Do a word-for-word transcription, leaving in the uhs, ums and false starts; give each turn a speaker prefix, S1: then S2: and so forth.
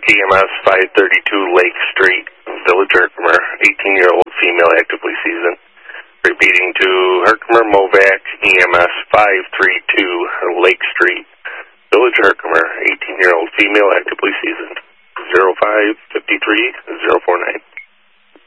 S1: E M S five thirty-two Lake Street, Village Herkimer, eighteen-year-old female actively seasoned. Repeating to Herkimer Movac E M S five thirty-two Lake Street, Village Herkimer, eighteen-year-old female actively seasoned. zero five five three zero four nine.